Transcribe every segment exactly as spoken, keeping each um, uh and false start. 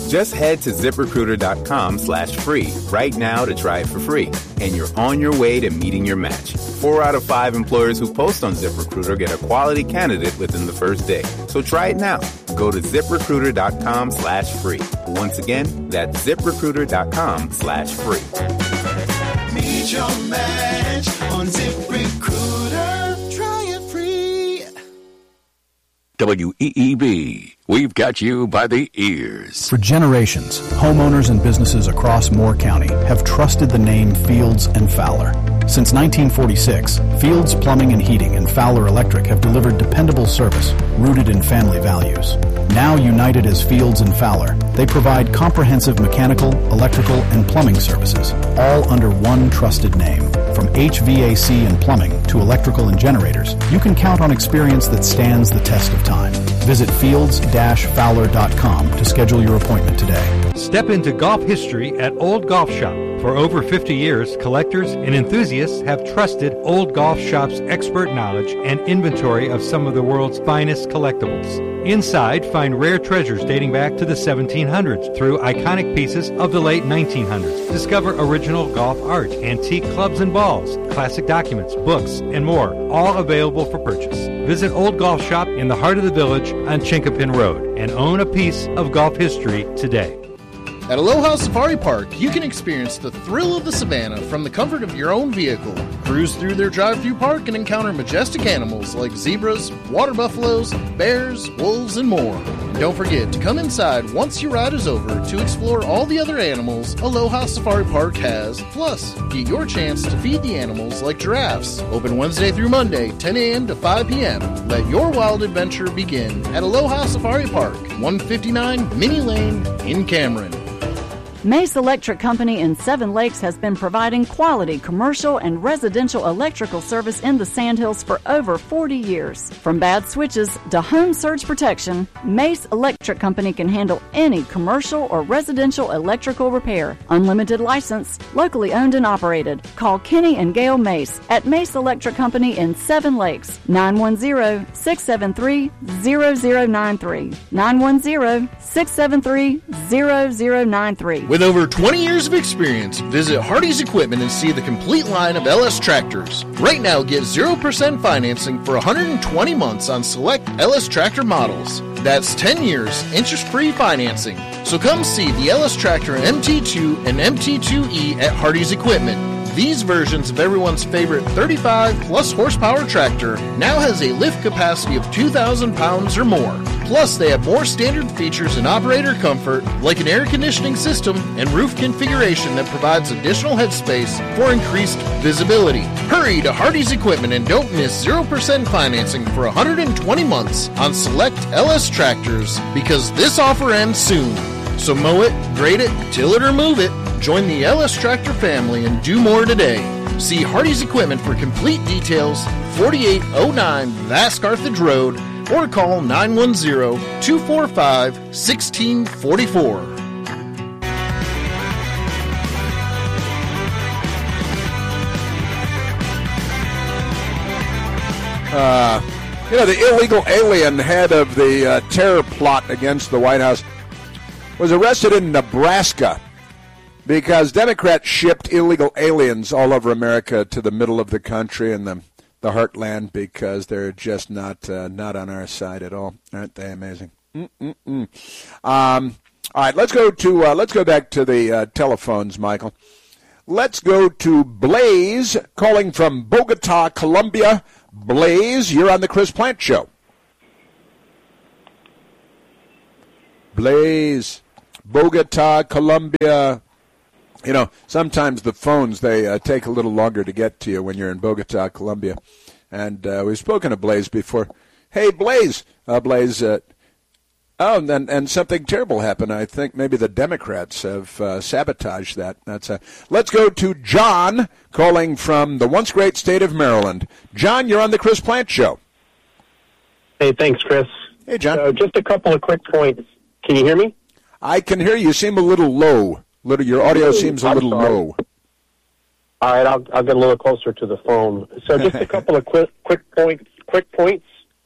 Just head to ZipRecruiter.com slash free right now to try it for free. And you're on your way to meeting your match. Four out of five employers who post on ZipRecruiter get a quality candidate within the first day. So try it now. Go to ZipRecruiter.com slash free. Once again, that's ZipRecruiter.com slash free. Meet your match on ZipRecruiter. Try it free. W E E B. We've got you by the ears. For generations, homeowners and businesses across Moore County have trusted the name Fields and Fowler. Since nineteen forty-six, Fields Plumbing and Heating and Fowler Electric have delivered dependable service rooted in family values. Now united as Fields and Fowler, they provide comprehensive mechanical, electrical, and plumbing services, all under one trusted name. From H V A C and plumbing to electrical and generators, you can count on experience that stands the test of time. Visit fields dash fowler dot com to schedule your appointment today. Step into golf history at Old Golf Shop. For over fifty years, collectors and enthusiasts have trusted Old Golf Shop's expert knowledge and inventory of some of the world's finest collectibles. Inside, find rare treasures dating back to the seventeen hundreds through iconic pieces of the late nineteen hundreds. Discover original golf art, antique clubs and balls, classic documents, books, and more, all available for purchase. Visit Old Golf Shop in the heart of the village on Chinkapin Road and own a piece of golf history today. At Aloha Safari Park, you can experience the thrill of the savannah from the comfort of your own vehicle. Cruise through their drive-through park and encounter majestic animals like zebras, water buffaloes, bears, wolves, and more. And don't forget to come inside once your ride is over to explore all the other animals Aloha Safari Park has. Plus, get your chance to feed the animals like giraffes. Open Wednesday through Monday, ten a.m. to five p.m. Let your wild adventure begin at Aloha Safari Park, one fifty-nine Minnie Lane in Cameron. Mace Electric Company in Seven Lakes has been providing quality commercial and residential electrical service in the Sandhills for over forty years. From bad switches to home surge protection, Mace Electric Company can handle any commercial or residential electrical repair. Unlimited license, locally owned and operated. Call Kenny and Gail Mace at Mace Electric Company in Seven Lakes, nine one zero, six seven three, zero zero nine three, nine one zero, six seven three, zero zero nine three. With over twenty years of experience, visit Hardy's Equipment and see the complete line of L S tractors. Right now, get zero percent financing for one hundred twenty months on select L S tractor models. That's ten years, interest-free financing. So come see the L S Tractor M T two and M T two E at Hardy's Equipment. These versions of everyone's favorite thirty-five plus horsepower tractor now has a lift capacity of two thousand pounds or more. Plus, they have more standard features and operator comfort, like an air conditioning system and roof configuration that provides additional headspace for increased visibility. Hurry to Hardy's Equipment and don't miss zero percent financing for one hundred twenty months on select L S tractors, because this offer ends soon. So mow it, grade it, till it or move it. Join the L S Tractor family and do more today. See Hardy's Equipment for complete details, forty-eight oh nine Vask Carthage Road, or call nine one zero, two four five, one six four four. Uh, you know, the illegal alien head of the uh, terror plot against the White House was arrested in Nebraska because Democrats shipped illegal aliens all over America to the middle of the country and the, the heartland because they're just not uh, not on our side at all. Aren't they amazing? Mm-mm-mm. Um, all right, let's go to uh, let's go back to the uh, telephones, Michael. Let's go to Blaze calling from Bogota, Colombia. Blaze, you're on the Chris Plant Show. Blaze, Bogota, Colombia. You know, sometimes the phones, they uh, take a little longer to get to you when you're in Bogota, Colombia. And uh, we've spoken to Blaze before. Hey, Blaze. Uh, Blaze, uh, oh, and, then, and something terrible happened. I think maybe the Democrats have uh, sabotaged that. That's uh, Let's go to John calling from the once great state of Maryland. John, you're on the Chris Plant Show. Hey, thanks, Chris. Hey, John. Uh, just a couple of quick points. Can you hear me? I can hear you. You seem a little low. Little, your audio seems a little low. All right, I'll, I'll get a little closer to the phone. So just a couple of quick quick points. Quick points.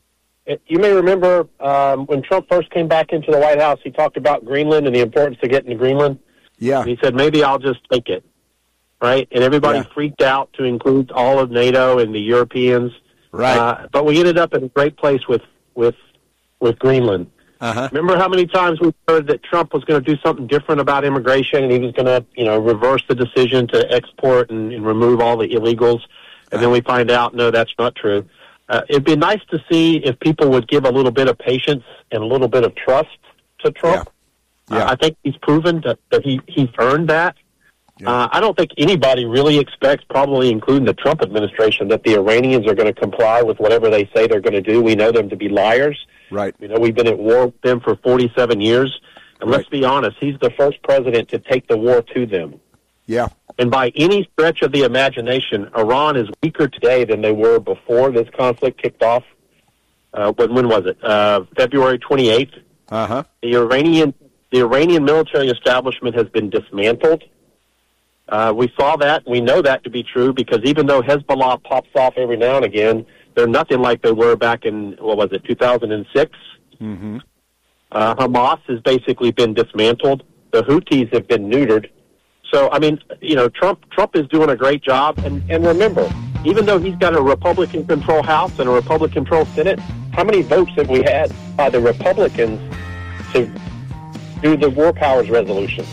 You may remember um, when Trump first came back into the White House, he talked about Greenland and the importance of getting to Greenland. Yeah. And he said, maybe I'll just take it, right? And everybody Yeah. freaked out to include all of NATO and the Europeans. Right. Uh, but we ended up in a great place with, with, with Greenland. Uh-huh. Remember how many times we heard that Trump was going to do something different about immigration, and he was going to, you know, reverse the decision to export and, and remove all the illegals, and then we find out, no, that's not true. Uh, it'd be nice to see if people would give a little bit of patience and a little bit of trust to Trump. Yeah. Yeah. Uh, I think he's proven that, that he, he's earned that. Yeah. Uh, I don't think anybody really expects, probably including the Trump administration, that the Iranians are going to comply with whatever they say they're going to do. We know them to be liars. Right. You know, we've been at war with them for forty-seven years. And Right. let's be honest, he's the first president to take the war to them. Yeah. And by any stretch of the imagination, Iran is weaker today than they were before this conflict kicked off. Uh, when, when was it? Uh, February twenty-eighth. Uh-huh. The Iranian, the Iranian military establishment has been dismantled. Uh, we saw that. We know that to be true because even though Hezbollah pops off every now and again, they're nothing like they were back in, what was it, two thousand six? Mm-hmm. Uh, Hamas has basically been dismantled. The Houthis have been neutered. So, I mean, you know, Trump Trump is doing a great job. And, and remember, even though he's got a Republican-controlled House and a Republican-controlled Senate, how many votes have we had by the Republicans to do the War Powers Resolution?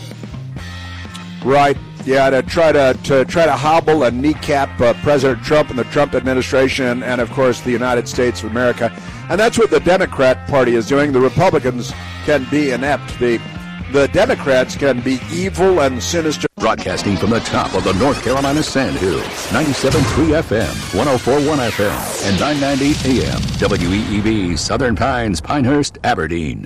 Right. Yeah, to try to to try to hobble and kneecap uh, President Trump and the Trump administration, and of course the United States of America, and that's what the Democrat Party is doing. The Republicans can be inept. The the Democrats can be evil and sinister. Broadcasting from the top of the North Carolina Sand Hills, ninety-seven point three F M, one oh four point one F M, and nine ninety A M, W E E B, Southern Pines, Pinehurst, Aberdeen.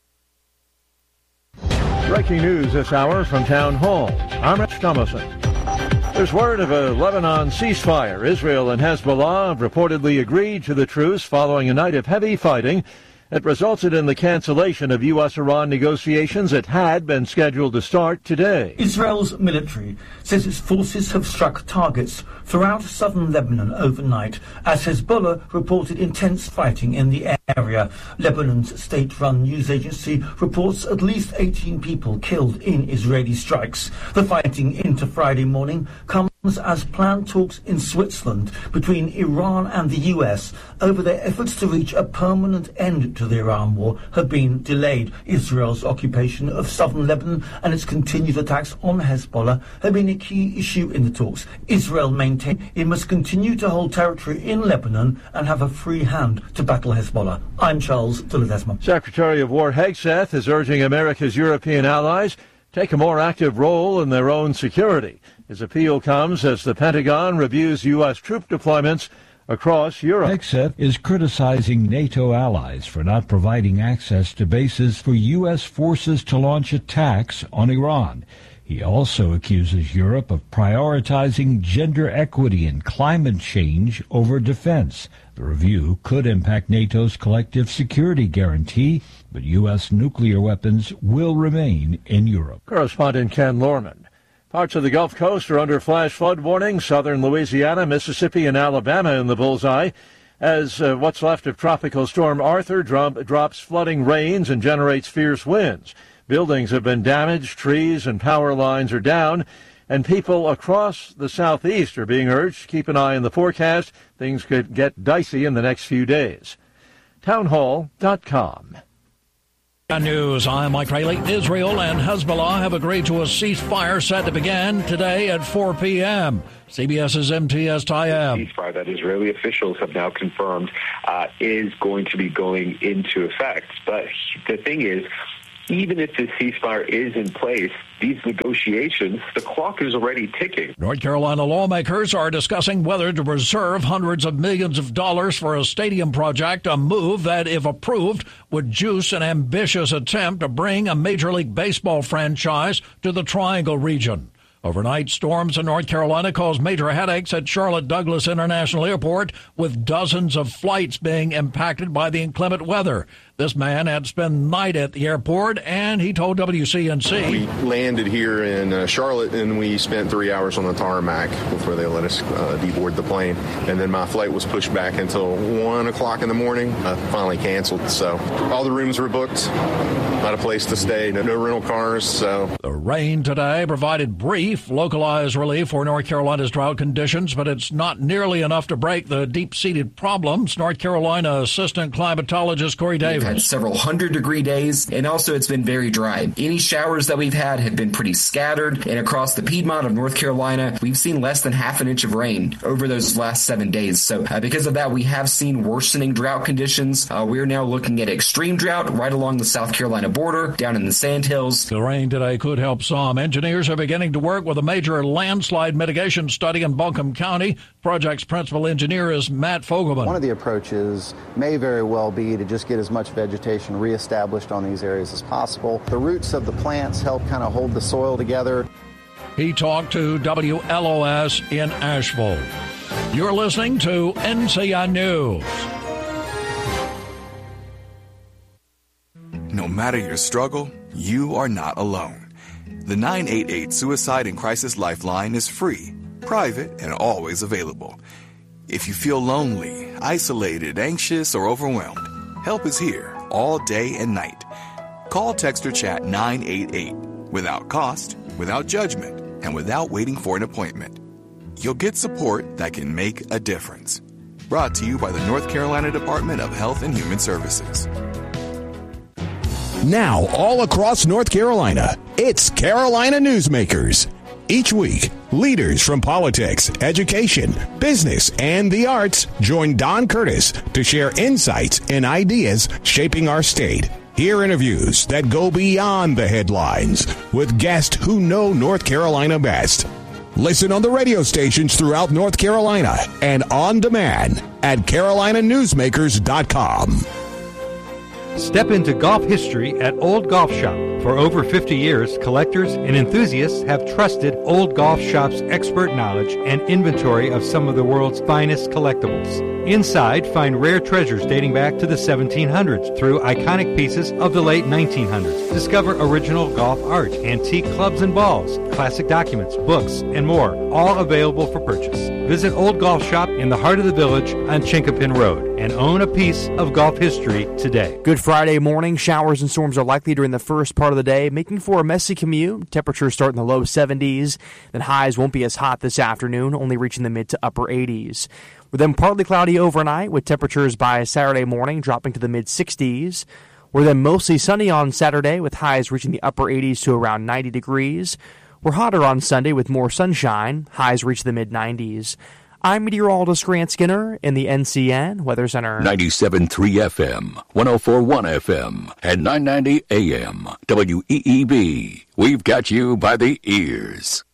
Breaking news this hour from Town Hall. I'm Rich Thomason. There's word of a Lebanon ceasefire. Israel and Hezbollah have reportedly agreed to the truce following a night of heavy fighting that resulted in the cancellation of U S Iran negotiations that had been scheduled to start today. Israel's military says its forces have struck targets throughout southern Lebanon overnight as Hezbollah reported intense fighting in the area. Lebanon's state-run news agency reports at least eighteen people killed in Israeli strikes. The fighting into Friday morning comes as planned talks in Switzerland between Iran and the U S over their efforts to reach a permanent end to the Iran war have been delayed. Israel's occupation of southern Lebanon and its continued attacks on Hezbollah have been a key issue in the talks. Israel maintains it must continue to hold territory in Lebanon and have a free hand to battle Hezbollah. I'm Charles de Ledesma. Secretary of War Hegseth is urging America's European allies take a more active role in their own security. His appeal comes as the Pentagon reviews U S troop deployments across Europe. Hegseth is criticizing NATO allies for not providing access to bases for U S forces to launch attacks on Iran. He also accuses Europe of prioritizing gender equity and climate change over defense. The review could impact NATO's collective security guarantee, but U S nuclear weapons will remain in Europe. Correspondent Ken Lorman. Parts of the Gulf Coast are under flash flood warning. Southern Louisiana, Mississippi, and Alabama in the bullseye as uh, what's left of Tropical Storm Arthur drop, drops flooding rains and generates fierce winds. Buildings have been damaged, trees and power lines are down, and people across the southeast are being urged to keep an eye on the forecast. Things could get dicey in the next few days. townhall dot com. News. I'm Mike Rayleigh. Israel and Hezbollah have agreed to a ceasefire set to begin today at four p.m. CBS's M T S Tayeb. The ceasefire that Israeli officials have now confirmed uh, is going to be going into effect. But the thing is, even if the ceasefire is in place, these negotiations, the clock is already ticking. North Carolina lawmakers are discussing whether to reserve hundreds of millions of dollars for a stadium project, a move that, if approved, would juice an ambitious attempt to bring a Major League Baseball franchise to the Triangle region. Overnight storms in North Carolina caused major headaches at Charlotte Douglas International Airport, with dozens of flights being impacted by the inclement weather. This man had to spend the night at the airport, and he told W C N C. We landed here in uh, Charlotte, and we spent three hours on the tarmac before they let us uh, deboard the plane. And then my flight was pushed back until one o'clock in the morning. I finally canceled, so all the rooms were booked. Not a place to stay, no, no rental cars, so. The rain today provided brief, localized relief for North Carolina's drought conditions, but it's not nearly enough to break the deep-seated problems. North Carolina Assistant Climatologist Corey Davis. We've had several hundred degree days, and also it's been very dry. Any showers that we've had have been pretty scattered, and across the Piedmont of North Carolina, we've seen less than half an inch of rain over those last seven days. So uh, because of that, we have seen worsening drought conditions. Uh, we're now looking at extreme drought right along the South Carolina border, down in the Sandhills. The rain today could help some. Engineers are beginning to work with a major landslide mitigation study in Buncombe County. Project's principal engineer is Matt Fogelman. One of the approaches may very well be to just get as much vegetation reestablished on these areas as possible. The roots of the plants help kind of hold the soil together. He talked to W L O S in Asheville. You're listening to N C I News. No matter your struggle, you are not alone. The nine eight eight Suicide and Crisis Lifeline is free, private, and always available. If you feel lonely, isolated, anxious, or overwhelmed, help is here all day and night. Call, text, or chat nine eight eight without cost, without judgment, and without waiting for an appointment. You'll get support that can make a difference. Brought to you by the North Carolina Department of Health and Human Services. Now, all across North Carolina, it's Carolina Newsmakers. Each week, leaders from politics, education, business, and the arts join Don Curtis to share insights and ideas shaping our state. Hear interviews that go beyond the headlines with guests who know North Carolina best. Listen on the radio stations throughout North Carolina and on demand at carolina newsmakers dot com. Step into golf history at Old Golf Shop. For over fifty years, collectors and enthusiasts have trusted Old Golf Shop's expert knowledge and inventory of some of the world's finest collectibles. Inside, find rare treasures dating back to the seventeen hundreds through iconic pieces of the late nineteen hundreds. Discover original golf art, antique clubs and balls, classic documents, books, and more, all available for purchase. Visit Old Golf Shop in the heart of the village on Chinkapin Road and own a piece of golf history today. Good Friday morning. Showers and storms are likely during the first part of the day, making for a messy commute. Temperatures start in the low seventies. Then highs won't be as hot this afternoon, only reaching the mid to upper eighties. We're then partly cloudy overnight, with temperatures by Saturday morning dropping to the mid sixties. We're then mostly sunny on Saturday, with highs reaching the upper eighties to around ninety degrees. We're hotter on Sunday with more sunshine. Highs reach the mid nineties. I'm meteorologist Grant Skinner in the N C N Weather Center. ninety-seven point three F M, one oh four point one F M, and nine ninety A M. W E E B. We've got you by the ears.